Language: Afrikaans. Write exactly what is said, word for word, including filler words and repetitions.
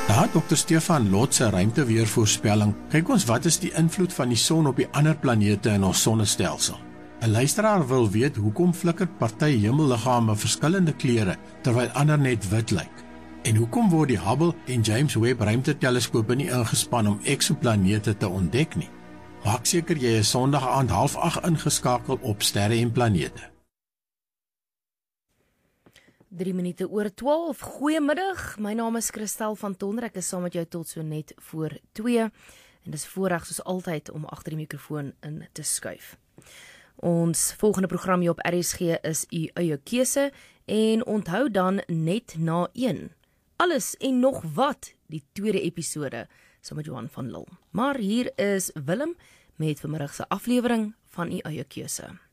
Daar dokter Stefan Lot se ruimteweervoorspelling kyk ons wat is die invloed van die son op die ander planete in ons sonnestelsel. 'n Luisteraar wil weet hoekom flikker party hemelliggame verskillende kleure terwyl ander net wit lyk. En hoekom word die Hubble en James Webb ruimteteleskope nie ingespan om eksoplanete te ontdek nie? Maak seker jy is Sondag aand half agt ingeskakel op Sterre en Planete. drie minute oor twaalf. Goeiemiddag, my naam is Christel van Tonder, ek is saam met jou tot so net voor twee, en dis voorreg soos altyd om agter die mikrofoon in te skuif. Ons volgende program hier op R S G is u eie keuse, en onthou dan net na een. Alles en nog wat, die tweede episode, saam met Johan van Lille. Maar hier is Willem met vanmiddag se aflewering van u eie keuse.